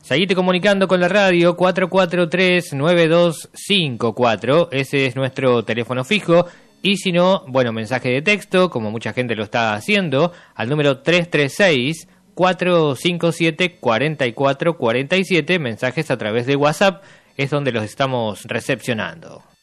Seguite comunicando con la radio 443-9254, ese es nuestro teléfono fijo. Y si no, bueno, mensaje de texto, como mucha gente lo está haciendo, al número 336-457-4447, mensajes a través de WhatsApp, es donde los estamos recepcionando.